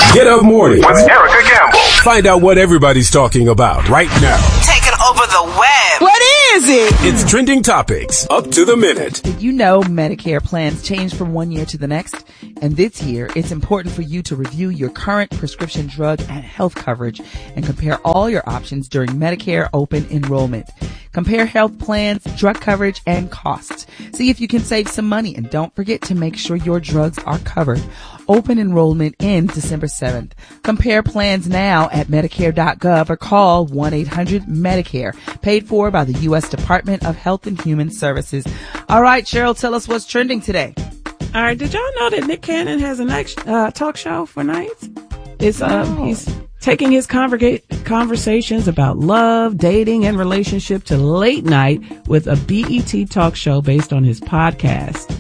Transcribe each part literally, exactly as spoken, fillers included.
Get Up Mornings with Erica Gamble. Find out what everybody's talking about right now. Taking over the web. What is it? It's Trending Topics, up to the minute. Did you know Medicare plans change from one year to the next? And this year, it's important for you to review your current prescription drug and health coverage and compare all your options during Medicare open enrollment. Compare health plans, drug coverage, and costs. See if you can save some money, and don't forget to make sure your drugs are covered. Open enrollment ends December seventh. Compare plans now at Medicare dot gov or call one eight hundred Medicare. Paid for by the U S Department of Health and Human Services. All right, Cheryl, tell us what's trending today. All right, did y'all know that Nick Cannon has a night uh, talk show for nights? It's um, Oh. he's taking his converga- conversations about love, dating, and relationship to late night with a B E T talk show based on his podcast,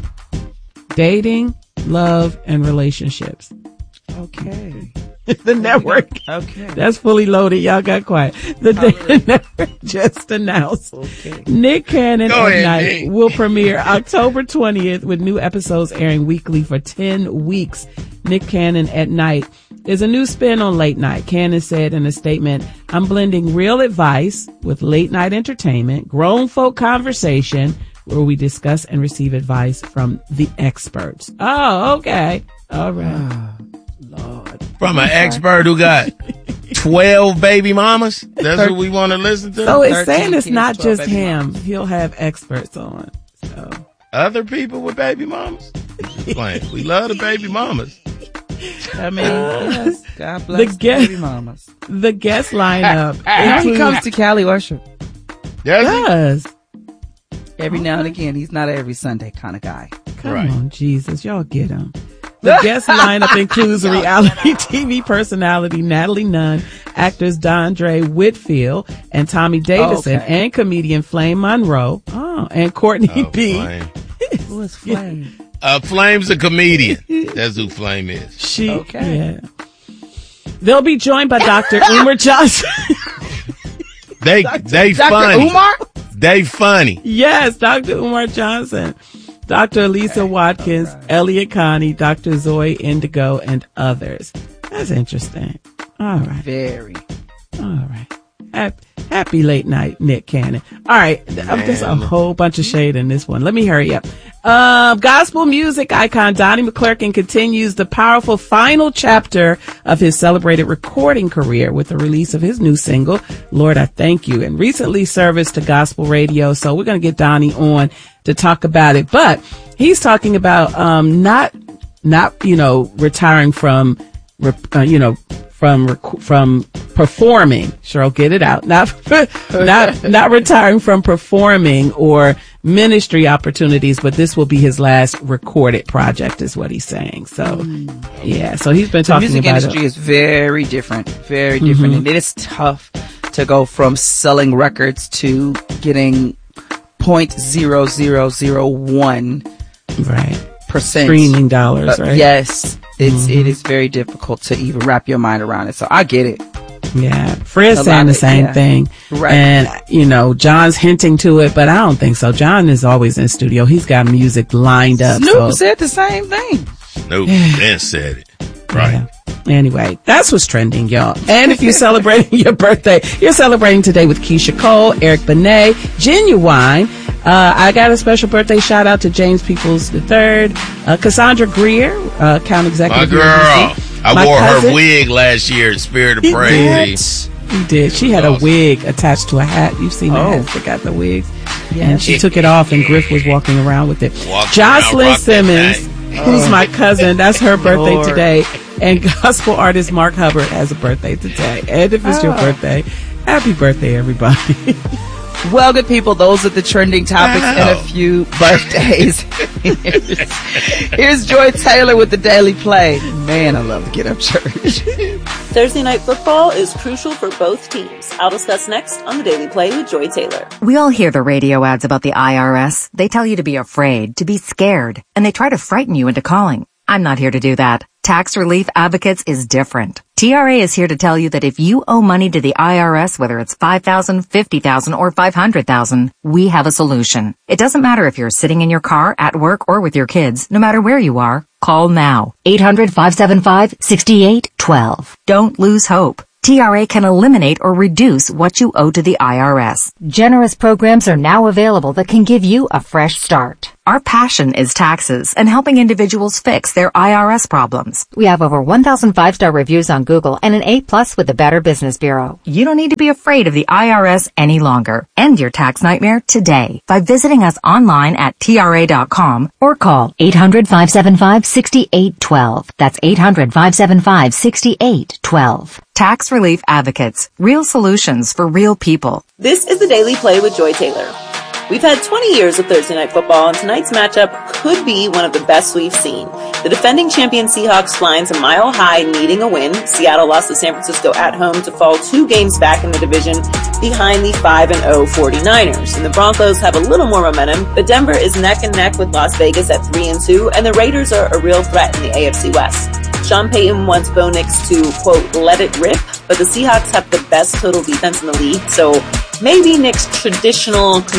Dating, Love, and Relationships. Okay. The network. Okay. That's fully loaded. Y'all got quiet. The Dating Network just announced Okay. Nick Cannon Go at ahead, Night Nick. will premiere October twentieth with new episodes airing weekly for ten weeks. Nick Cannon at Night is a new spin on late night. Cannon said in a statement, "I'm blending real advice with late night entertainment, grown folk conversation where we discuss and receive advice from the experts." Oh, okay. All right. Lord. From an expert who got twelve baby mamas. That's what we want to listen to. So it's thirteen saying it's kids, not twelve just baby him. mamas. He'll have experts on. So Other people with baby mamas. Playing. We love the baby mamas. I mean, yes. God bless The guest- baby mamas. the guest lineup You know, he includes- comes to Cali worship. Does he? does. Every now and again. He's not an every Sunday kind of guy. Come Right. on, Jesus, y'all get him. The guest lineup includes reality T V personality Natalie Nunn, actors Dondre Whitfield and Tommy Davidson, Okay. and comedian Flame Monroe. Oh, and Courtney Oh, B. Flame. Who is Flame? Uh, Flame's a comedian. That's who Flame is. She, Okay. yeah. They'll be joined by Doctor Umar Johnson. They they Doctor funny. Umar? They funny. Yes, Doctor Umar Johnson, Doctor Elisa Watkins, Elliot Connie, Doctor Zoe Indigo, and others. That's interesting. All right. Very. All right. Happy, happy late night, Nick Cannon. All right. I'm just a whole bunch of shade in this one. Let me hurry up. Uh, gospel music icon Donnie McClurkin continues the powerful final chapter of his celebrated recording career with the release of his new single, Lord, I Thank You, and recently serviced to gospel radio. So we're going to get Donnie on to talk about it. But he's talking about, um, not, not, you know, retiring from, uh, you know, from, rec- from performing. Cheryl, get it out. Not, not, not retiring from performing or ministry opportunities, but this will be his last recorded project is what he's saying. So, yeah. So he's been The talking music about industry it. is very different, very different, and it is tough to go from selling records to getting point zero zero zero one Right. percent Streaming dollars, Uh, right? Yes, it's it is very difficult to even wrap your mind around it. So I get it. Yeah. Fred's A saying lot the of- same yeah. thing. Right. And, you know, John's hinting to it, but I don't think so. John is always in studio. He's got music lined up. Snoop so. said the same thing. Nope. Ben said it. Right. Yeah. Anyway, that's what's trending, y'all. And if you're celebrating your birthday, you're celebrating today with Keisha Cole, Eric Benet, Genuine. Uh, I got a special birthday shout out to James Peoples the third, uh, Cassandra Greer, uh, account My executive. girl. at N B C. I My wore cousin- her wig last year at Spirit of He Praise. He did. She had a Awesome. wig attached to a hat. You've seen the Oh. hats that got the wigs. Yeah. And she took it off and Griff was walking around with it. Walking around, Jocelyn rock that Simmons, thing. who's my cousin, that's her birthday Lord. today. And gospel artist Mark Hubbard has a birthday today. And if it's your Oh. birthday, happy birthday, everybody. Well, good people, those are the trending topics and a Wow. few birthdays. here's, here's Joy Taylor with the Daily Play. Man, I love to get up church. Thursday night football is crucial for both teams. I'll discuss next on the Daily Play with Joy Taylor. We all hear the radio ads about the I R S. They tell you to be afraid, to be scared, and they try to frighten you into calling. I'm not here to do that. Tax Relief Advocates is different. T R A is here to tell you that if you owe money to the I R S, whether it's five thousand dollars, fifty thousand dollars, or five hundred thousand dollars, we have a solution. It doesn't matter if you're sitting in your car, at work, or with your kids. No matter where you are, call now. eight hundred, five seven five, six eight twelve. Don't lose hope. T R A can eliminate or reduce what you owe to the I R S. Generous programs are now available that can give you a fresh start. Our passion is taxes and helping individuals fix their I R S problems. We have over one thousand five-star reviews on Google and an A plus with the Better Business Bureau. You don't need to be afraid of the I R S any longer. End your tax nightmare today by visiting us online at T R A dot com or call eight hundred, five seven five, six eight one two. That's eight hundred, five seven five, six eight one two. Tax Relief Advocates. Real solutions for real people. This is the Daily Play with Joy Taylor. We've had twenty years of Thursday Night Football, and tonight's matchup could be one of the best we've seen. The defending champion Seahawks flying to Mile High needing a win. Seattle lost to San Francisco at home to fall two games back in the division behind the five and oh forty-niners. And the Broncos have a little more momentum, but Denver is neck and neck with Las Vegas at three and two, and the Raiders are a real threat in the A F C West. Sean Payton wants Bo Nix to, quote, let it rip, but the Seahawks have the best total defense in the league, so maybe Nick's traditional